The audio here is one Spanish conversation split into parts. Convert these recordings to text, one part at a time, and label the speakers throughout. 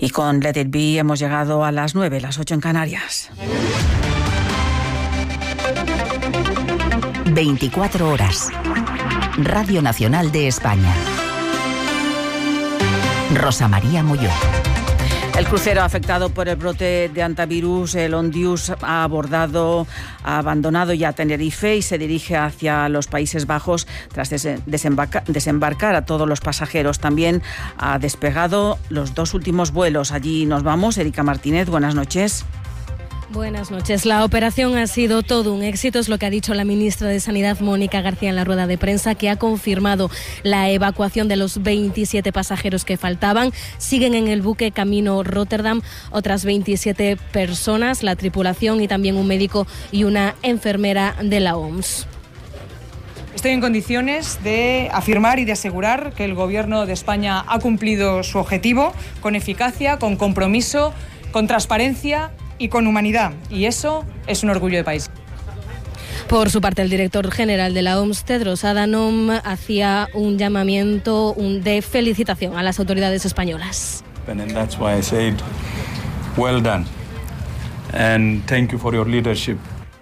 Speaker 1: Y con Let It Be hemos llegado a las 9, las 8 en Canarias.
Speaker 2: 24 horas. Radio Nacional de España. Rosa María Molló.
Speaker 1: El crucero afectado por el brote de hantavirus, el Ondius, ha abandonado ya Tenerife y se dirige hacia los Países Bajos tras desembarcar a todos los pasajeros. También ha despegado los 2 últimos vuelos. Allí nos vamos. Erika Martínez, buenas noches.
Speaker 3: Buenas noches. La operación ha sido todo un éxito, es lo que ha dicho la ministra de Sanidad, Mónica García, en la rueda de prensa, que ha confirmado la evacuación de los 27 pasajeros que faltaban. Siguen en el buque camino Rotterdam otras 27 personas, la tripulación y también un médico y una enfermera de la OMS.
Speaker 4: Estoy en condiciones de afirmar y de asegurar que el Gobierno de España ha cumplido su objetivo con eficacia, con compromiso, con transparencia y con humanidad, y eso es un orgullo de país.
Speaker 3: Por su parte, el director general de la OMS, Tedros Adhanom, hacía un llamamiento de felicitación a las autoridades españolas.
Speaker 5: And that's why I said, well done, and thank you for your leadership.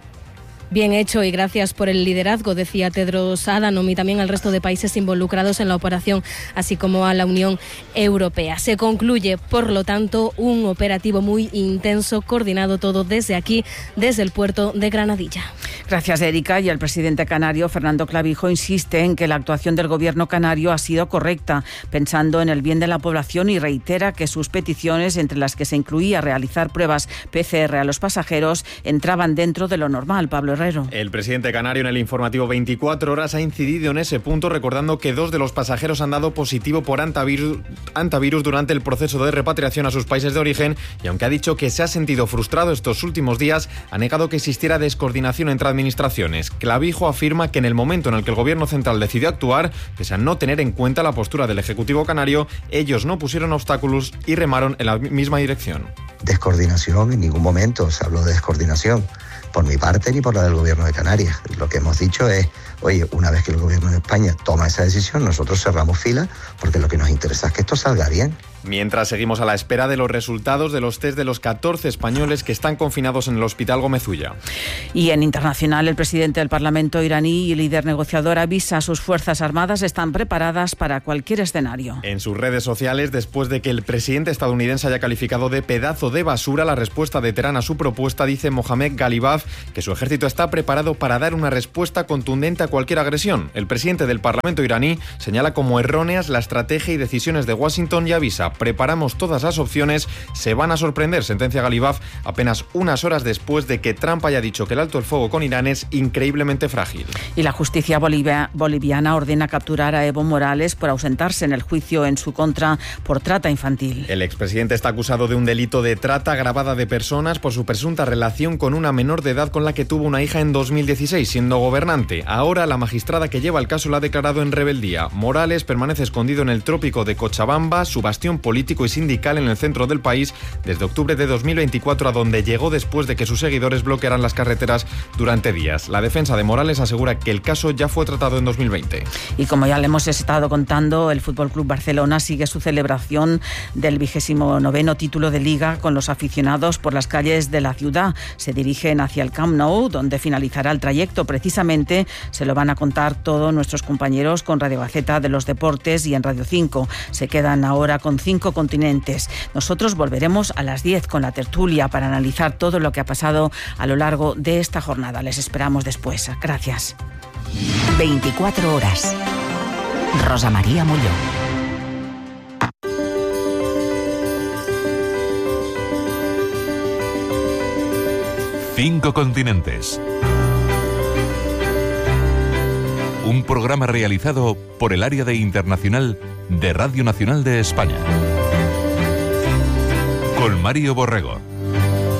Speaker 3: Bien hecho y gracias por el liderazgo, decía Tedros Adhanom, y también al resto de países involucrados en la operación, así como a la Unión Europea. Se concluye, por lo tanto, un operativo muy intenso, coordinado todo desde aquí, desde el puerto de Granadilla.
Speaker 1: Gracias, Erika. Y el presidente canario, Fernando Clavijo, insiste en que la actuación del gobierno canario ha sido correcta, pensando en el bien de la población, y reitera que sus peticiones, entre las que se incluía realizar pruebas PCR a los pasajeros, entraban dentro de lo normal. Pablo Herrero.
Speaker 6: El presidente canario en el informativo 24 horas ha incidido en ese punto, recordando que 2 de los pasajeros han dado positivo por hantavirus durante el proceso de repatriación a sus países de origen, y aunque ha dicho que se ha sentido frustrado estos últimos días, ha negado que existiera descoordinación entre administraciones. Clavijo afirma que en el momento en el que el gobierno central decidió actuar, pese a no tener en cuenta la postura del Ejecutivo canario, ellos no pusieron obstáculos y remaron en la misma dirección.
Speaker 7: Descoordinación, en ningún momento se habló de descoordinación, por mi parte ni por la del Gobierno de Canarias. Lo que hemos dicho es, oye, una vez que el Gobierno de España toma esa decisión, nosotros cerramos fila, porque lo que nos interesa es que esto salga bien.
Speaker 6: Mientras seguimos a la espera de los resultados de los test de los 14 españoles que están confinados en el Hospital Gómez Ulla.
Speaker 1: Y en internacional, el presidente del Parlamento iraní y líder negociador avisa a sus Fuerzas Armadas están preparadas para cualquier escenario.
Speaker 6: En sus redes sociales, después de que el presidente estadounidense haya calificado de pedazo de basura la respuesta de Teherán a su propuesta, dice Mohammad Ghalibaf que su ejército está preparado para dar una respuesta contundente a cualquier agresión. El presidente del Parlamento iraní señala como erróneas la estrategia y decisiones de Washington y avisa: preparamos todas las opciones, se van a sorprender, sentencia Ghalibaf apenas unas horas después de que Trump haya dicho que el alto el fuego con Irán es increíblemente frágil.
Speaker 1: Y la justicia boliviana ordena capturar a Evo Morales por ausentarse en el juicio en su contra por trata infantil.
Speaker 6: El expresidente está acusado de un delito de trata agravada de personas por su presunta relación con una menor de edad con la que tuvo una hija en 2016, siendo gobernante. Ahora la magistrada que lleva el caso la ha declarado en rebeldía. Morales permanece escondido en el trópico de Cochabamba, su bastión político y sindical en el centro del país, desde octubre de 2024, a donde llegó después de que sus seguidores bloquearan las carreteras durante días. La defensa de Morales asegura que el caso ya fue tratado en 2020.
Speaker 1: Y como ya le hemos estado contando, el Fútbol Club Barcelona sigue su celebración del 29º título de Liga con los aficionados por las calles de la ciudad. Se dirigen hacia el Camp Nou, donde finalizará el trayecto. Precisamente se lo van a contar todos nuestros compañeros con Radio Gaceta de los Deportes y en Radio 5. Se quedan ahora con 5 continentes. Nosotros volveremos a las 10 con la tertulia para analizar todo lo que ha pasado a lo largo de esta jornada. Les esperamos después. Gracias.
Speaker 2: 24 horas. Rosa María Molló.
Speaker 8: Cinco continentes. Un programa realizado por el área de internacional de Radio Nacional de España. Con Mario Borrego.